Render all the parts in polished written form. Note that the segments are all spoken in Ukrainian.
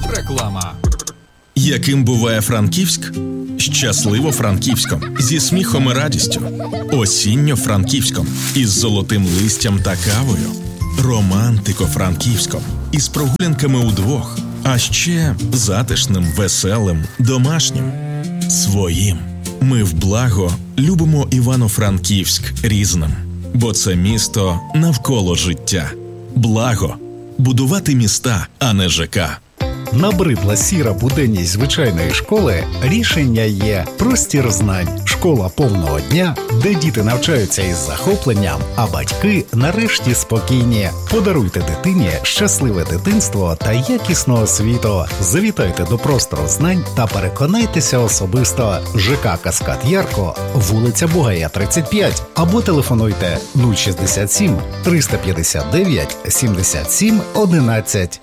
Реклама. Яким буває Франківськ? Щасливо-Франківськом, зі сміхом і радістю. Осінньо-Франківськом, із золотим листям та кавою. Романтико-Франківськом, із прогулянками удвох. А ще затишним, веселим, домашнім. Своїм. Ми в благо любимо Івано-Франківськ різним. Бо це місто навколо життя. Благо. Будувати міста, а не ЖК. Набридла сіра буденність звичайної школи? Рішення є. Простір знань. Школа повного дня, де діти навчаються із захопленням, а батьки нарешті спокійні. Подаруйте дитині щасливе дитинство та якісну освіту. Завітайте до простору знань та переконайтеся особисто. ЖК «Каскад Ярко», вулиця Бугая, 35. Або телефонуйте 067 359 77 11.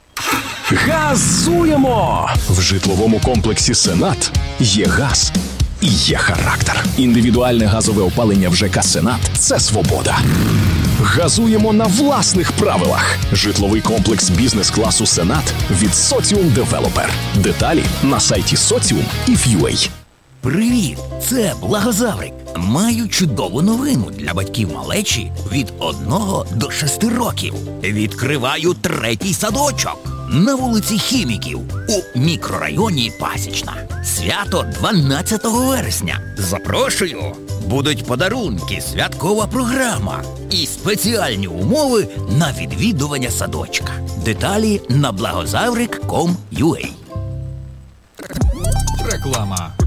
Газуємо! В житловому комплексі «Сенат» є газ і є характер. Індивідуальне газове опалення в ЖК «Сенат» – це свобода. Газуємо на власних правилах. Житловий комплекс бізнес-класу «Сенат» від «Соціум Девелопер». Деталі на сайті Socium.if.ua. Привіт! Це Благозаврик. Маю чудову новину для батьків малечі від 1 до 6 років. Відкриваю 3-й садочок на вулиці Хіміків у мікрорайоні Пасічна. Свято 12 вересня. Запрошую! Будуть подарунки, святкова програма і спеціальні умови на відвідування садочка. Деталі на благозаврик.com.ua. Реклама.